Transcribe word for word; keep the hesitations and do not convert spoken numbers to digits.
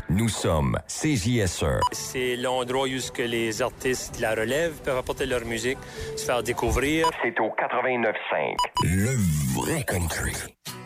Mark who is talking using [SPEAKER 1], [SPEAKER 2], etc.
[SPEAKER 1] Nous sommes C J S E.
[SPEAKER 2] C'est l'endroit où ce que les artistes de la relève peuvent apporter leur musique, se faire découvrir.
[SPEAKER 1] C'est au quatre-vingt-neuf cinq. Le vrai country.